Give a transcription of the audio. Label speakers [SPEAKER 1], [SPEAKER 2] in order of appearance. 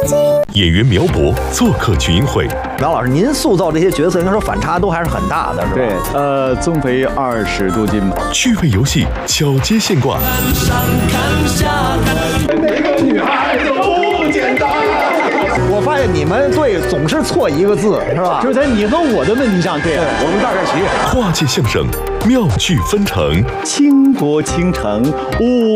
[SPEAKER 1] 演员苗博做客群英会。
[SPEAKER 2] 苗老师，您塑造这些角色，应该说反差都还是很大的，是吧？
[SPEAKER 3] 对，增肥20多斤吧。
[SPEAKER 1] 趣味游戏，小街现挂。
[SPEAKER 4] 看上看下看，每个女孩都不简单。
[SPEAKER 2] 我发现你们队总是错一个字，是吧？
[SPEAKER 3] 就在你和我的问题上，对，我们大概齐。
[SPEAKER 1] 跨界相声，妙趣纷呈，
[SPEAKER 3] 倾国倾城，